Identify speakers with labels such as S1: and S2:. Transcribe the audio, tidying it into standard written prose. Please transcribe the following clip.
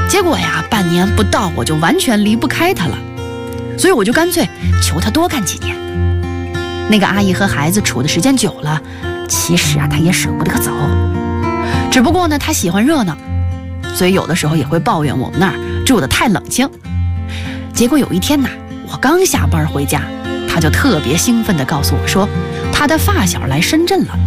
S1: 结果呀，半年不到我就完全离不开他了，所以我就干脆求他多干几年。那个阿姨和孩子处的时间久了，其实啊，她也舍不得走。只不过呢，她喜欢热闹，所以有的时候也会抱怨我们那儿住得太冷清。结果有一天呐，我刚下班回家，她就特别兴奋地告诉我说，她的发小来深圳了，